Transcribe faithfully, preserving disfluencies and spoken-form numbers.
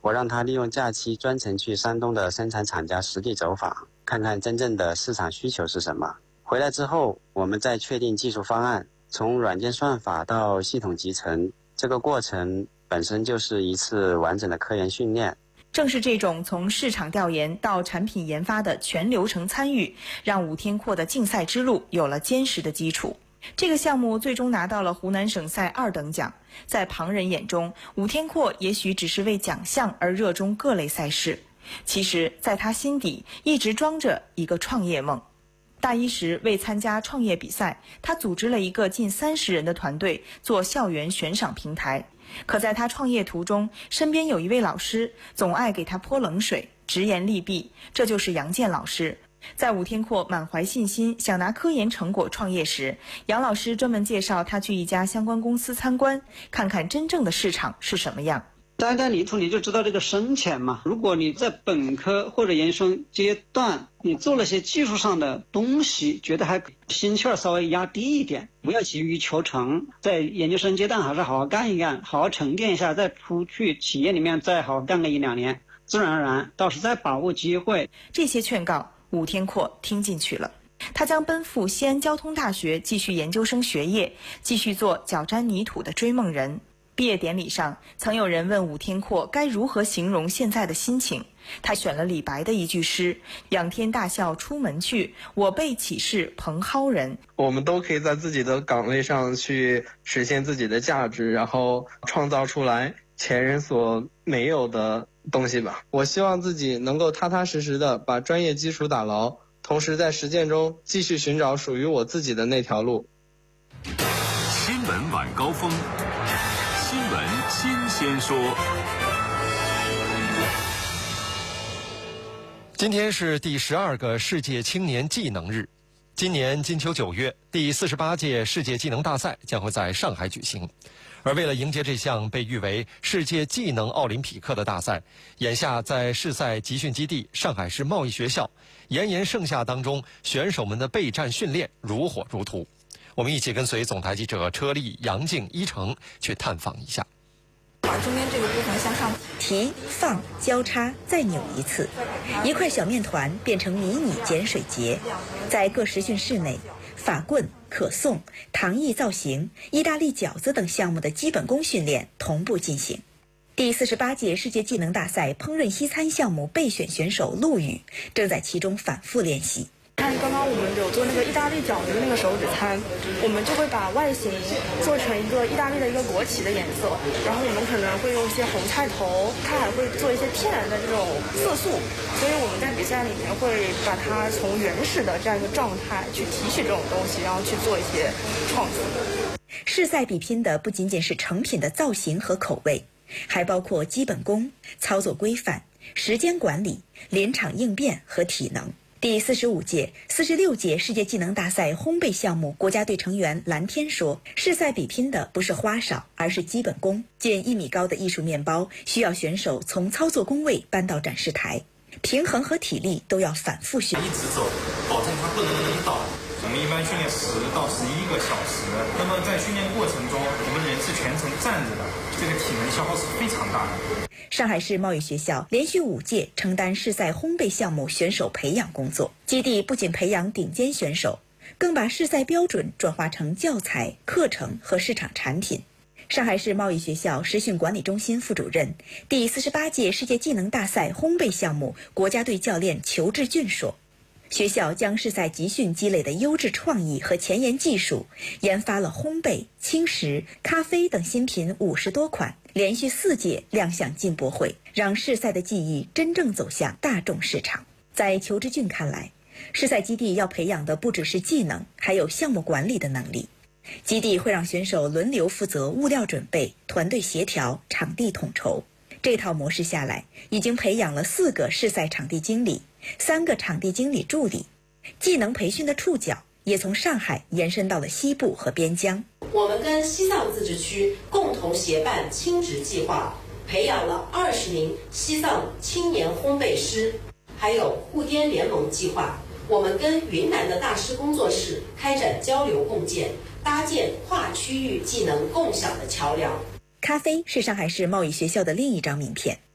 我让他利用假期专程去山东的生产厂家实地走访，看看真正的市场需求是什么。回来之后，我们再确定技术方案，从软件算法到系统集成，这个过程本身就是一次完整的科研训练。 正是这种从市场调研到产品研发的全流程参与，让武天阔的竞赛之路有了坚实的基础。这个项目最终拿到了湖南省赛二等奖。在旁人眼中，武天阔也许只是为奖项而热衷各类赛事，其实在他心底一直装着一个创业梦。大一时为参加创业比赛，他组织了一个近三十人的团队做校园悬赏平台。可在他创业途中，身边有一位老师总爱给他泼冷水，直言利弊，这就是杨健老师。在武天阔满怀信心想拿科研成果创业时，杨老师专门介绍他去一家相关公司参观，看看真正的市场是什么样。 待在里头你就知道这个深浅嘛。如果你在本科或者研究生阶段，你做了些技术上的东西，觉得还心气儿稍微压低一点，不要急于求成，在研究生阶段还是好好干一干，好好沉淀一下，再出去企业里面再好好干个一两年，自然而然到时再把握机会。 这些劝告武天阔听进去了，他将奔赴西安交通大学继续研究生学业，继续做脚沾泥土的追梦人。毕业典礼上，曾有人问武天阔该如何形容现在的心情，他选了李白的一句诗：仰天大笑出门去，我辈岂是蓬蒿人。 我们都可以在自己的岗位上去实现自己的价值，然后创造出来前人所没有的东西吧。我希望自己能够踏踏实实的把专业基础打牢，同时在实践中继续寻找属于我自己的那条路。 新闻晚高峰，新闻新鲜说。 今天是第十二个世界青年技能日。今年金秋九月，第四十八届世界技能大赛将会在上海举行。而为了迎接这项被誉为世界技能奥林匹克的大赛，眼下在世赛集训基地上海市贸易学校，炎炎盛夏当中，选手们的备战训练如火如荼。我们一起跟随总台记者车丽、杨静、一成去探访一下。 中间这个部分向上提放交叉再扭一次，一块小面团变成迷你碱水节。在各实训室内，法棍、可颂、糖艺造型、意大利饺子等项目的基本功训练同步进行。第四十八届世界技能大赛烹饪西餐项目备选选手陆羽正在其中反复练习。 看刚刚我们有做那个意大利饺子的那个手指餐，我们就会把外形做成一个意大利的一个国旗的颜色，然后我们可能会用一些红菜头，它还会做一些天然的这种色素，所以我们在比赛里面会把它从原始的这样一个状态去提取这种东西，然后去做一些创新。 世赛比拼的不仅仅是成品的造型和口味，还包括基本功、操作规范、时间管理、临场应变和体能。第四十五届、四十六届世界技能大赛烘焙项目国家队成员蓝天说，世赛比拼的不是花哨，而是基本功。近一米高的艺术面包需要选手从操作工位搬到展示台，平衡和体力都要反复训练。 一直走，保证它不能晕倒。我们一般训练十到十一个小时，那么在训练过程中，我们人是全程站着的，这个体能消耗是非常大的。 上海市贸易学校连续五届承担世赛烘焙项目选手培养工作，基地不仅培养顶尖选手，更把世赛标准转化成教材、课程和市场产品。上海市贸易学校实训管理中心副主任、第四十八届世界技能大赛烘焙项目国家队教练裘志俊说，学校将世赛集训积累的优质创意和前沿技术，研发了烘焙、轻食、咖啡等新品五十多款，连续四届亮相进博会，让世赛的技艺真正走向大众市场。在裘志俊看来，世赛基地要培养的不只是技能，还有项目管理的能力。基地会让选手轮流负责物料准备、团队协调、场地统筹。这套模式下来，已经培养了四个世赛场地经理，三个场地经理助理。技能培训的触角也从上海延伸到了西部和边疆。 我们跟西藏自治区共同协办青职计划，培养了二十名西藏青年烘焙师，还有沪滇联盟计划。我们跟云南的大师工作室开展交流共建，搭建跨区域技能共享的桥梁。 咖啡是上海市贸易学校的另一张名片。